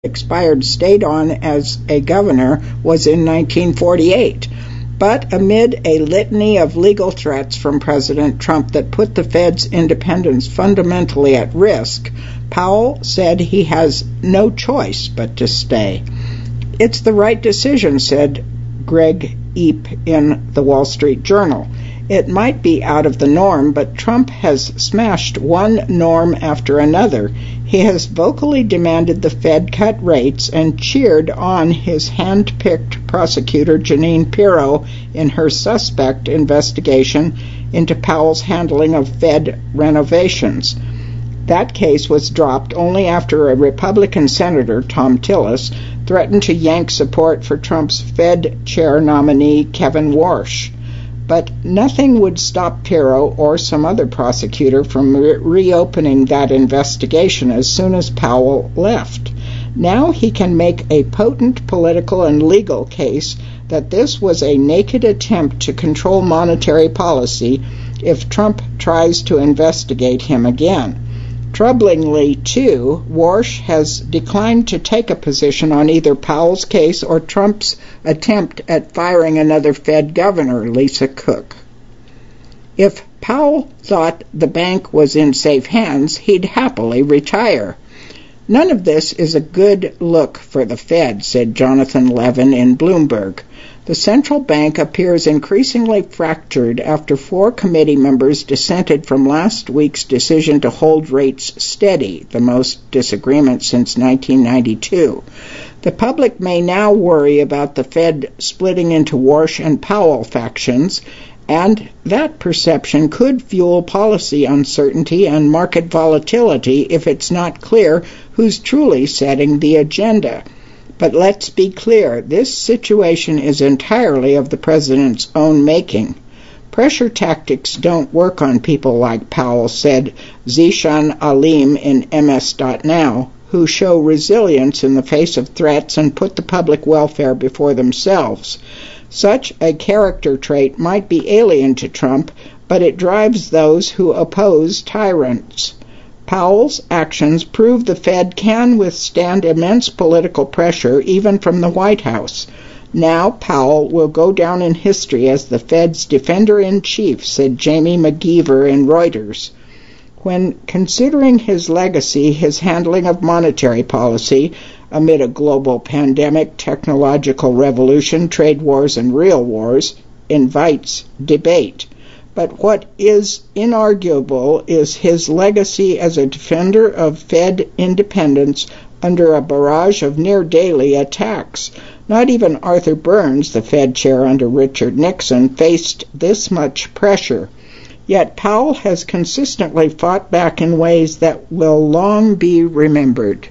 expired stayed on as a governor was in 1948. But amid a litany of legal threats from President Trump that put the Fed's independence fundamentally at risk, Powell said he has no choice but to stay. It's the right decision, said Greg Eep in the Wall Street Journal. It might be out of the norm, but Trump has smashed one norm after another. He has vocally demanded the Fed cut rates and cheered on his hand-picked prosecutor Jeanine Pirro in her suspect investigation into Powell's handling of Fed renovations. That case was dropped only after a Republican senator, Thom Tillis, threatened to yank support for Trump's Fed chair nominee, Kevin Warsh. But nothing would stop Pirro or some other prosecutor from reopening that investigation as soon as Powell left. Now he can make a potent political and legal case that this was a naked attempt to control monetary policy if Trump tries to investigate him again. Troublingly, too, Warsh has declined to take a position on either Powell's case or Trump's attempt at firing another Fed governor, Lisa Cook. If Powell thought the bank was in safe hands, he'd happily retire. None of this is a good look for the Fed, said Jonathan Levin in Bloomberg. The central bank appears increasingly fractured after 4 committee members dissented from last week's decision to hold rates steady, the most disagreement since 1992. The public may now worry about the Fed splitting into Warsh and Powell factions, and that perception could fuel policy uncertainty and market volatility if it's not clear who's truly setting the agenda. But let's be clear, this situation is entirely of the president's own making. Pressure tactics don't work on people like Powell, said Zeeshan Alim in MS.Now, who show resilience in the face of threats and put the public welfare before themselves. Such a character trait might be alien to Trump, but it drives those who oppose tyrants. Powell's actions prove the Fed can withstand immense political pressure even from the White House. Now Powell will go down in history as the Fed's defender-in-chief, said Jamie McGeever in Reuters. When considering his legacy, his handling of monetary policy amid a global pandemic, technological revolution, trade wars, and real wars invites debate. But what is inarguable is his legacy as a defender of Fed independence under a barrage of near-daily attacks. Not even Arthur Burns, the Fed chair under Richard Nixon, faced this much pressure. Yet Powell has consistently fought back in ways that will long be remembered.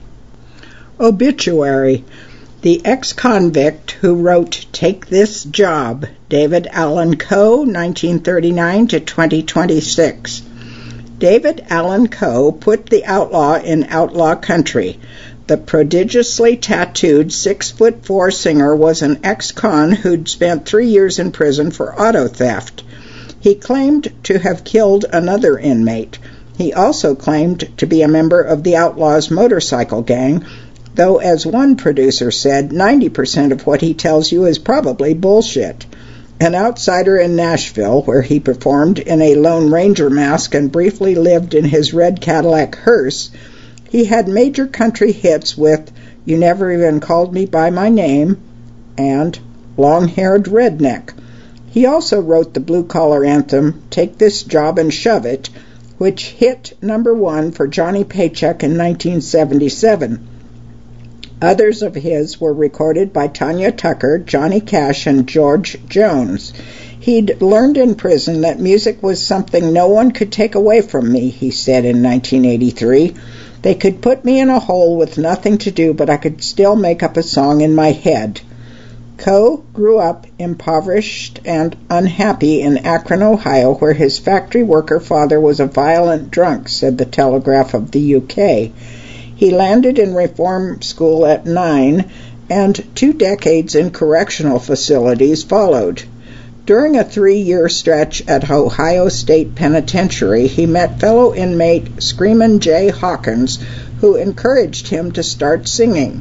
Obituary. The ex-convict who wrote Take This Job, David Allan Coe, 1939 to 2026. David Allan Coe put the outlaw in outlaw country. The prodigiously tattooed 6'4" singer was an ex-con who'd spent 3 years in prison for auto theft. He claimed to have killed another inmate. He also claimed to be a member of the Outlaws motorcycle gang, though, as one producer said, 90% of what he tells you is probably bullshit. An outsider in Nashville, where he performed in a Lone Ranger mask and briefly lived in his red Cadillac hearse, he had major country hits with You Never Even Called Me By My Name and Long-Haired Redneck. He also wrote the blue-collar anthem Take This Job and Shove It, which hit #1 for Johnny Paycheck in 1977. Others of his were recorded by Tanya Tucker, Johnny Cash, and George Jones. He'd learned in prison that music was something no one could take away from me, he said in 1983. They could put me in a hole with nothing to do, but I could still make up a song in my head. Coe grew up impoverished and unhappy in Akron, Ohio, where his factory worker father was a violent drunk, said the Telegraph of the UK. He landed in reform school at 9, and 2 decades in correctional facilities followed. During a 3-year stretch at Ohio State Penitentiary, he met fellow inmate Screamin' Jay Hawkins, who encouraged him to start singing.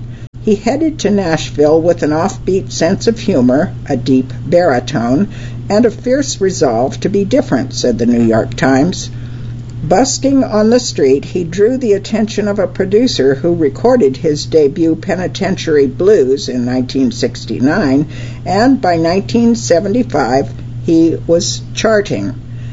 He headed to Nashville with an offbeat sense of humor, a deep baritone, and a fierce resolve to be different, said the New York Times. Busting on the street, he drew the attention of a producer who recorded his debut Penitentiary Blues in 1969, and by 1975 he was charting.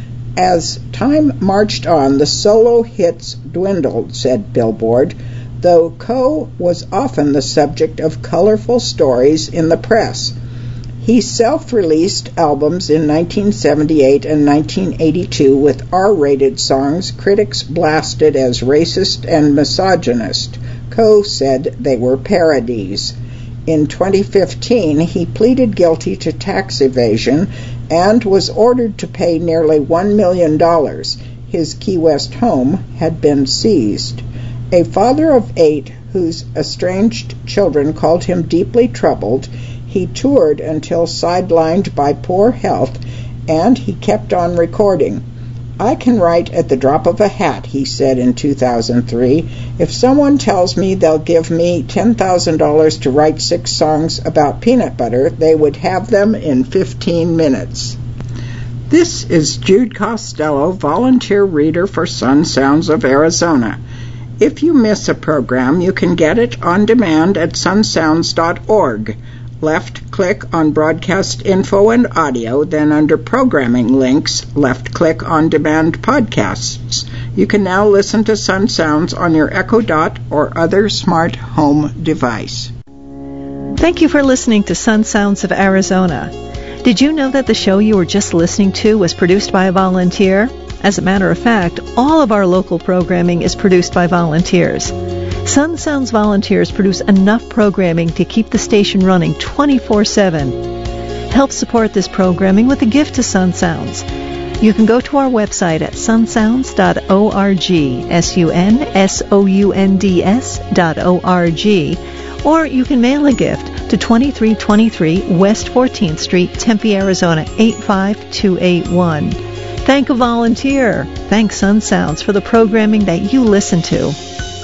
As time marched on, the solo hits dwindled, said Billboard, though Coe was often the subject of colorful stories in the press. He self-released albums in 1978 and 1982 with R-rated songs critics blasted as racist and misogynist. Coe said they were parodies. In 2015, he pleaded guilty to tax evasion and was ordered to pay nearly $1 million. His Key West home had been seized. A father of 8 whose estranged children called him deeply troubled, he toured until sidelined by poor health, and he kept on recording. I can write at the drop of a hat, he said in 2003. If someone tells me they'll give me $10,000 to write 6 songs about peanut butter, they would have them in 15 minutes. This is Jude Costello, volunteer reader for Sun Sounds of Arizona. If you miss a program, you can get it on demand at sunsounds.org. Left-click on Broadcast Info and Audio, then under Programming Links, left-click on Demand Podcasts. You can now listen to Sun Sounds on your Echo Dot or other smart home device. Thank you for listening to Sun Sounds of Arizona. Did you know that the show you were just listening to was produced by a volunteer? As a matter of fact, all of our local programming is produced by volunteers. Sun Sounds volunteers produce enough programming to keep the station running 24/7. Help support this programming with a gift to Sun Sounds. You can go to our website at sunsounds.org, sunsounds.org, or you can mail a gift to 2323 West 14th Street, Tempe, Arizona 85281. Thank a volunteer. Thank Sun Sounds for the programming that you listen to.